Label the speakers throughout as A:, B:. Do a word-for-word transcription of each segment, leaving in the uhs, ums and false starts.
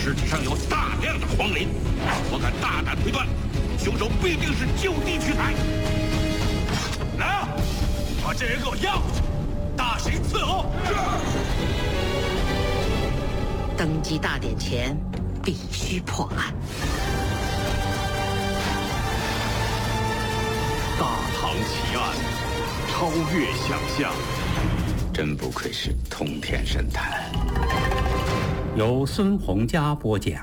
A: 尸体上有大量的黄磷，我敢大胆推断，凶手必定是就地取材。来啊，把这人给我押过去，大刑伺候。
B: 登基大典前，必须破案。
C: 大唐奇案，超越想象。
D: 真不愧是通天神探。
E: 由孙洪佳播讲。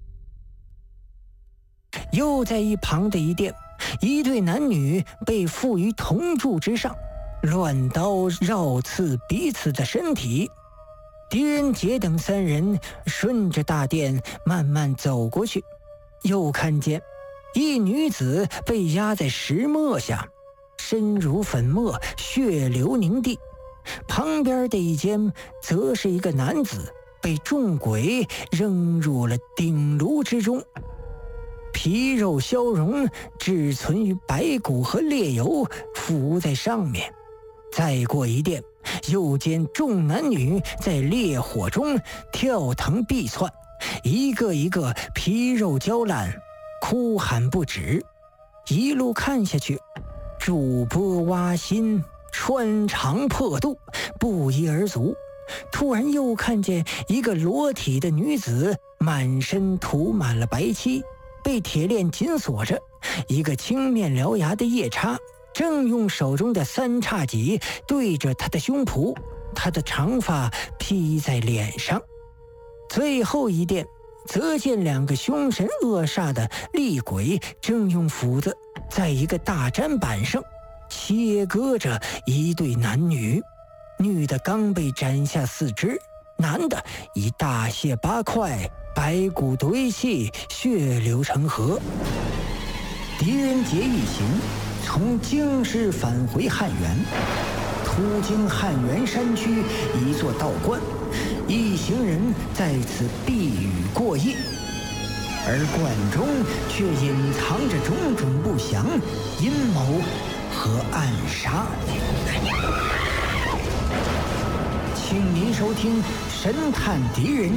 F: 又在一旁的一殿，一对男女被缚于铜柱之上，乱刀绕刺彼此的身体。狄仁杰等三人顺着大殿慢慢走过去，又看见一女子被压在石磨下，身如粉末，血流凝地。旁边的一间则是一个男子被众鬼扔入了鼎炉之中，皮肉消融，只存于白骨和烈油浮在上面。再过一殿，又见众男女在烈火中跳腾避窜，一个一个皮肉焦烂，哭喊不止。一路看下去，筑波挖心，穿肠破肚，不一而足。突然又看见一个裸体的女子，满身涂满了白漆，被铁链紧锁着。一个青面獠牙的夜叉正用手中的三叉戟对着他的胸脯，他的长发披在脸上。最后一殿则见两个凶神恶煞的厉鬼正用斧子在一个大砧板上切割着一对男女，女的刚被斩下四肢，男的已大卸八块，白骨堆砌，血流成河。狄仁杰一行从京师返回汉源，途经汉源山区一座道观，一行人在此避雨过夜，而观中却隐藏着种种不祥阴谋和暗杀。请您收听《神探狄仁